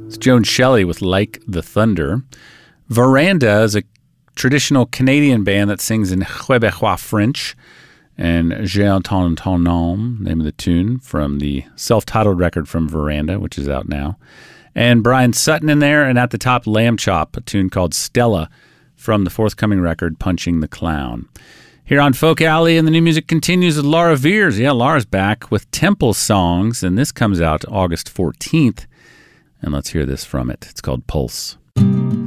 It's Joan Shelley with Like the Thunder. Veranda is a traditional Canadian band that sings in Quebecois French. And J'ai entendu ton nom, name of the tune, from the self-titled record from Veranda, which is out now. And Brian Sutton in there, and at the top, Lamb Chop, a tune called Stella from the forthcoming record, Punching the Clown. Here on Folk Alley, and the new music continues with Laura Veers. Yeah, Laura's back with Temple Songs, and this comes out August 14th. And let's hear this from it. It's called Pulse.